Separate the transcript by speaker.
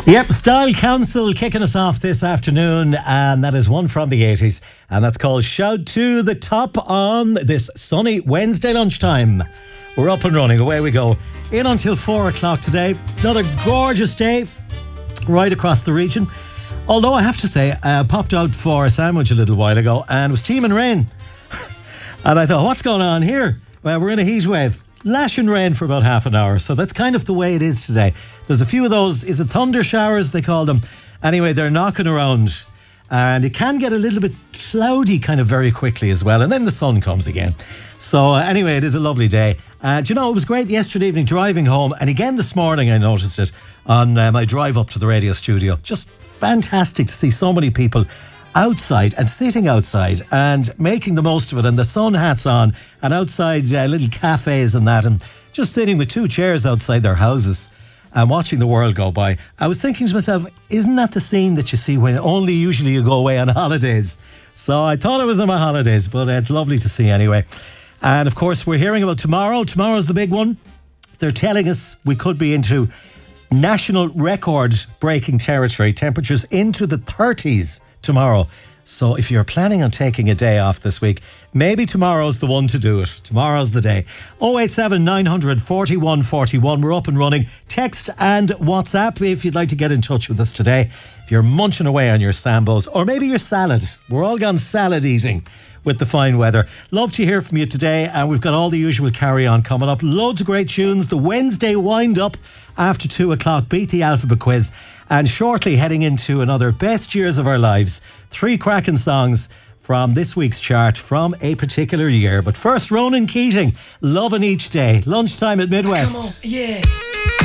Speaker 1: Yep, Style Council kicking us off this afternoon, and that is one from the 80s, and that's called Shout to the Top on this sunny Wednesday lunchtime. We're up and running, away we go. In until 4 o'clock today. Another gorgeous day right across the region. Although I have to say, I popped out for a sandwich a little while ago and it was teeming rain. And I thought, what's going on here? Well, we're in a heat wave. Lashing rain for about half an hour. So that's kind of the way it is today. There's a few of those, is it thunder showers they call them? Anyway, they're knocking around. And it can get a little bit cloudy kind of very quickly as well. And then the sun comes again. So anyway, it is a lovely day. Do you know, it was great yesterday evening driving home. And again this morning I noticed it on my drive up to the radio studio. Just fantastic to see so many people outside and sitting outside and making the most of it, and the sun hats on and outside little cafes and that, and just sitting with two chairs outside their houses and watching the world go by. I was thinking to myself, isn't that the scene that you see when only usually you go away on holidays? So I thought it was on my holidays, but it's lovely to see anyway. And of course we're hearing about tomorrow. Tomorrow's the big one. They're telling us we could be into national record breaking territory, temperatures into the 30s tomorrow. So if you're planning on taking a day off this week, maybe tomorrow's the one to do it. Tomorrow's the day. 087 900 41 41. We're up and running. Text and WhatsApp if you'd like to get in touch with us today. If you're munching away on your Sambos or maybe your salad. We're all gone salad eating with the fine weather. Love to hear from you today, and we've got all the usual carry-on coming up. Loads of great tunes. The Wednesday wind-up after 2 o'clock. Beat the Alphabet Quiz. And shortly heading into another Best Years of Our Lives. 3 cracking songs from this week's chart from a particular year. But first, Ronan Keating, Loving Each Day. Lunchtime at Midwest.
Speaker 2: Come on, yeah.